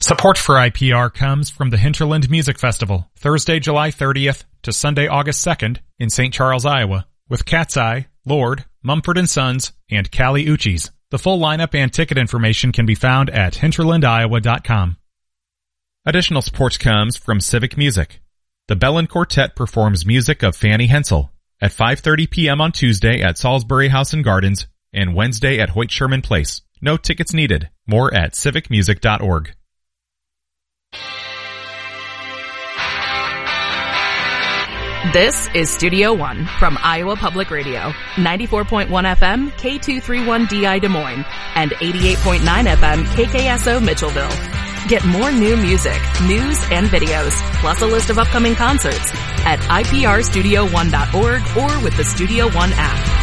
Support for IPR comes from the Hinterland Music Festival, Thursday, July 30th to Sunday, August 2nd in St. Charles, Iowa, with Cat's Eye, Lord, Mumford & Sons, and Cali Uchis. The full lineup and ticket information can be found at hinterlandiowa.com. Additional support comes from Civic Music. The Bellin Quartet performs music of Fanny Hensel at 5:30 p.m. on Tuesday at Salisbury House and Gardens and Wednesday at Hoyt Sherman Place. No tickets needed. More at civicmusic.org. This is Studio One from Iowa Public Radio, 94.1 FM, K231DI Des Moines, and 88.9 FM, KKSO Mitchellville. Get more new music, news, and videos, plus a list of upcoming concerts at iprstudio1.org or with the Studio One app.